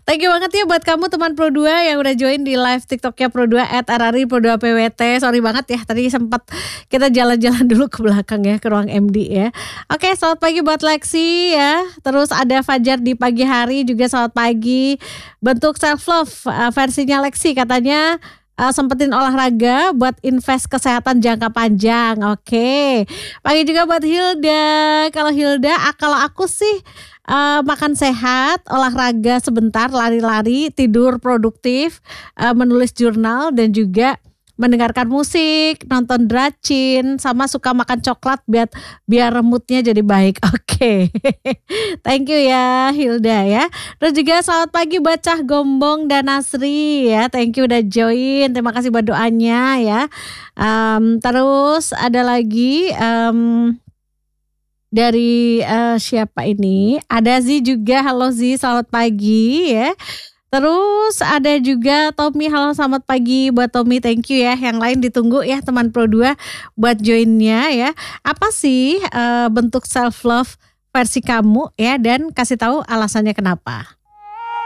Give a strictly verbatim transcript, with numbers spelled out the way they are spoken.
Thank you banget ya buat kamu teman Pro dua yang udah join di live TikToknya Pro dua at arari Pro dua P W T. Sorry banget ya tadi sempat kita jalan-jalan dulu ke belakang ya, ke ruang M D ya. Oke, selamat pagi buat Lexi ya. Terus ada Fajar di pagi hari juga selamat pagi. Bentuk self love uh, versinya Lexi katanya Uh, sempetin olahraga buat invest kesehatan jangka panjang. Oke. Pagi juga buat Hilda. Kalau Hilda, ah, kalau aku sih uh, makan sehat, olahraga sebentar, lari-lari, tidur produktif, uh, menulis jurnal dan juga mendengarkan musik, nonton dracin, sama suka makan coklat biar biar moodnya jadi baik. Oke, thank you ya Hilda ya. Terus juga selamat pagi buat Cah Gombong dan Nasri ya. Thank you udah join. Terima kasih buat doanya ya. Um, terus ada lagi um, dari uh, siapa ini? Ada Zi juga. Halo Zi, selamat pagi ya. Terus ada juga Tommy, halo selamat pagi buat Tommy, thank you ya. Yang lain ditunggu ya teman Pro dua buat joinnya ya. Apa sih uh, bentuk self love versi kamu ya, dan kasih tahu alasannya kenapa.